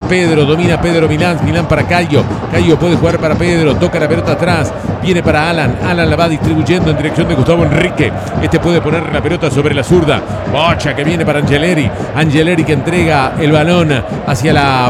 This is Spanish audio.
Pedro, domina Pedro Milán para Cayo. Cayo puede jugar para Pedro, toca la pelota atrás, viene para Alan. Alan la va distribuyendo en dirección de Gustavo Enrique. Este puede poner la pelota sobre la zurda. Bocha que viene para Angeleri. Angeleri que entrega el balón hacia la